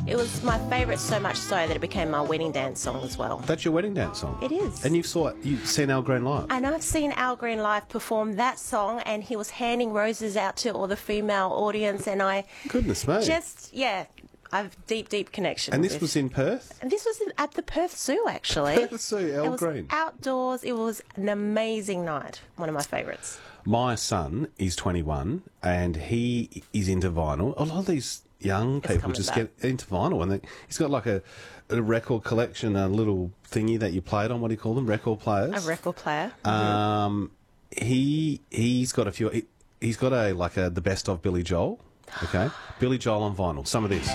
It was my favourite so much so that it became my wedding dance song as well. That's your wedding dance song? It is. And you've seen Al Green live? And I've seen Al Green live perform that song, and he was handing roses out to all the female audience, and I... Goodness me. I have deep connection. And this was in Perth? And this was at the Perth Zoo, actually. Perth Zoo, Al Green. It was outdoors. It was an amazing night. One of my favourites. My son is 21 and he is into vinyl. A lot of these young people just get into vinyl, and he's got like a record collection, a little thingy that you played on. What do you call them? Record players? A record player. He's got a few... He's got the best of Billy Joel. Okay, Billy Joel on vinyl. Some of this.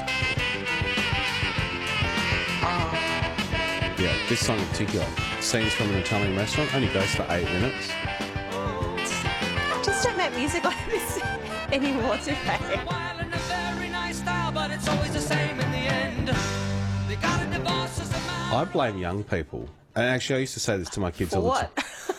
Yeah, this song in particular. Scenes from an Italian restaurant. Only goes for 8 minutes. Just don't make music like this anymore, do they? I blame young people. And actually, I used to say this to my kids all the time.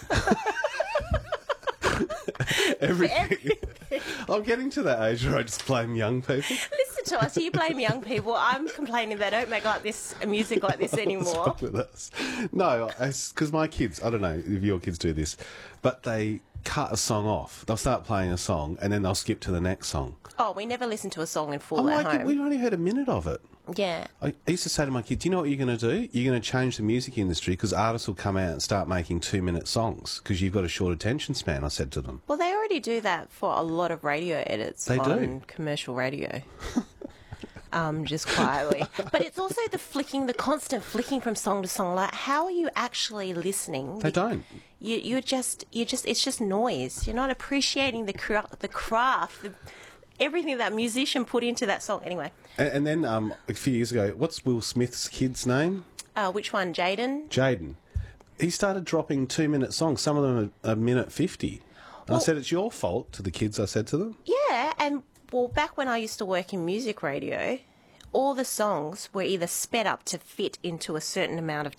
Everything. I'm getting to that age where I just blame young people. Listen to us. You blame young people. I'm complaining they don't make music like this anymore. With us. No, because my kids, I don't know if your kids do this, but they cut a song off. They'll start playing a song and then they'll skip to the next song. Oh, we never listen to a song in full at home. We've only heard a minute of it. Yeah. I used to say to my kids, you know what you're going to do? You're going to change the music industry because artists will come out and start making 2-minute songs because you've got a short attention span, I said to them. Well, they already do that for a lot of radio edits on commercial radio. Just quietly. But it's also the constant flicking from song to song. Like, how are you actually listening? They don't. It's just noise. You're not appreciating the craft, everything that musician put into that song. Anyway. And then a few years ago, what's Will Smith's kid's name? Which one? Jaden? Jaden. He started dropping 2-minute songs. Some of them are 1:50. And I said, it's your fault to the kids, I said to them. Yeah, and back when I used to work in music radio, all the songs were either sped up to fit into a certain amount of